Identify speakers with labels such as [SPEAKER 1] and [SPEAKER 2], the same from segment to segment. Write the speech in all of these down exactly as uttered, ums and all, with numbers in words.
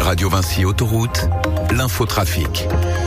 [SPEAKER 1] Radio Vinci Autoroute, l'infotrafic.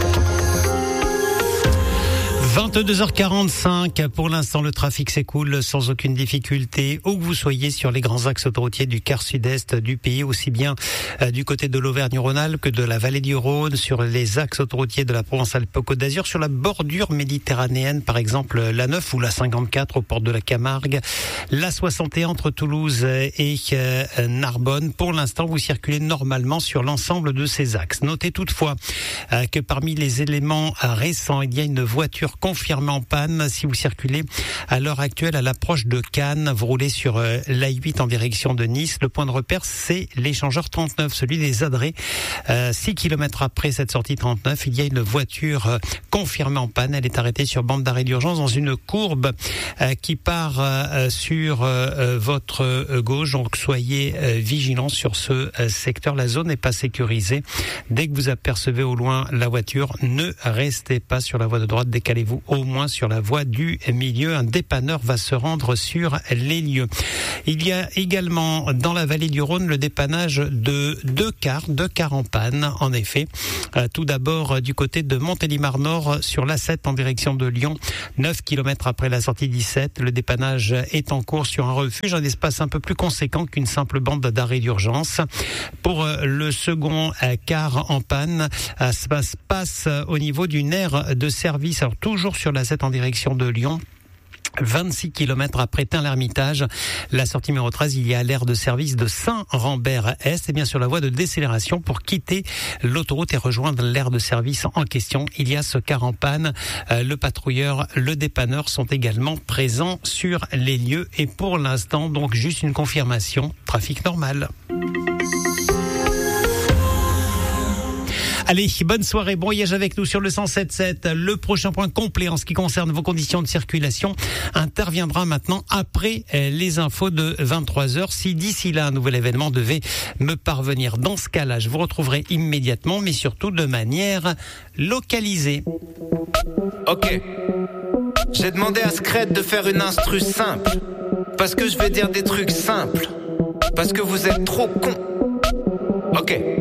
[SPEAKER 2] vingt-deux heures quarante-cinq, pour l'instant le trafic s'écoule sans aucune difficulté, où que vous soyez sur les grands axes autoroutiers du quart sud-est du pays, aussi bien euh, du côté de l'Auvergne-Rhône-Alpes que de la vallée du Rhône, sur les axes autoroutiers de la Provence-Alpes-Côte d'Azur, sur la bordure méditerranéenne, par exemple la neuf ou la cinquante-quatre aux portes de la Camargue, la soixante et un entre Toulouse et euh, Narbonne. Pour l'instant, vous circulez normalement sur l'ensemble de ces axes. Notez toutefois euh, que parmi les éléments euh, récents, il y a une voiture confirmé en panne. Si vous circulez à l'heure actuelle à l'approche de Cannes, vous roulez sur euh, l'A huit en direction de Nice. Le point de repère, c'est l'échangeur trente-neuf, celui des Adrets. Euh, six kilomètres après cette sortie trente-neuf, il y a une voiture euh, confirmée en panne. Elle est arrêtée sur bande d'arrêt d'urgence dans une courbe euh, qui part euh, sur euh, votre euh, gauche. Donc soyez euh, vigilants sur ce euh, secteur. La zone n'est pas sécurisée. Dès que vous apercevez au loin la voiture, ne restez pas sur la voie de droite. Décalez-vous au moins sur la voie du milieu. Un dépanneur va se rendre sur les lieux. Il y a également dans la vallée du Rhône le dépannage de deux cars, deux cars en panne, en effet. Euh, tout d'abord du côté de Montélimar-Nord sur l'A sept en direction de Lyon, neuf kilomètres après la sortie dix-sept. Le dépannage est en cours sur un refuge, un espace un peu plus conséquent qu'une simple bande d'arrêt d'urgence. Pour euh, le second euh, car en panne, euh, ça se passe au niveau d'une aire de service, alors toujours sur la sept en direction de Lyon. vingt-six kilomètres après Tain-l'Hermitage, la sortie numéro treize, il y a l'aire de service de Saint-Rambert-Est. Et bien sur la voie de décélération pour quitter l'autoroute et rejoindre l'aire de service en question, il y a ce car en panne. Euh, le patrouilleur, le dépanneur sont également présents sur les lieux. Et pour l'instant, donc juste une confirmation, trafic normal. Allez, bonne soirée, bon voyage avec nous sur le cent sept sept. Le prochain point complet en ce qui concerne vos conditions de circulation interviendra maintenant après les infos de vingt-trois heures. Si d'ici là un nouvel événement devait me parvenir, dans ce cas-là, je vous retrouverai immédiatement, mais surtout de manière localisée.
[SPEAKER 3] Ok. J'ai demandé à Scred de faire une instru simple. Parce que je vais dire des trucs simples. Parce que vous êtes trop cons. Ok.